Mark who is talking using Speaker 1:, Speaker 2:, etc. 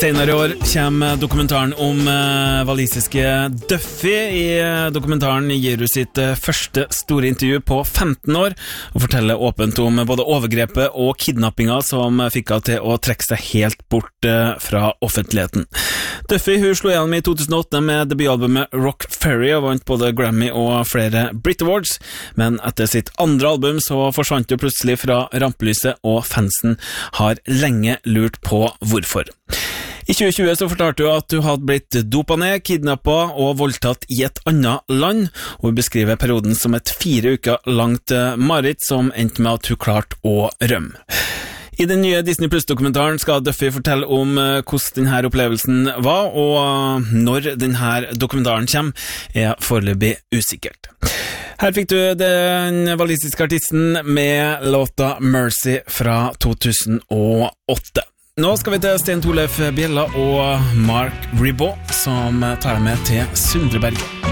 Speaker 1: Senere i år kommer dokumentaren om walisiske Duffy. I dokumentaren gir hun sitt første store intervju på 15 år og forteller åpent om både overgrepet og kidnappinga som fikk henne til å trekke seg helt bort fra offentligheten. Duffy hun slo igjen i 2008 med debutalbumet Rock Ferry og vant både Grammy og flere Brit Awards, men etter sitt andre album så forsvant hun plutselig fra rampelyset, og fansen har lenge lurt på hvorfor. I 2020 så fortalte hun at hun hadde blitt dopet ned, kidnappet og voldtatt i et annet land, og hun beskriver perioden som et 4 uker langt mareritt som endte med at hun klarte å rømme. I den nye Disney Plus-dokumentaren skal Duffy fortelle om hvordan denne opplevelsen var, og når denne dokumentaren kommer, er foreløpig usikkert. Her fikk du den walisiske artisten med låta Mercy fra 2008. Nå skal vi til Sten Torleif Bjella og Mark Ribot, som tar deg med til Sundreberget.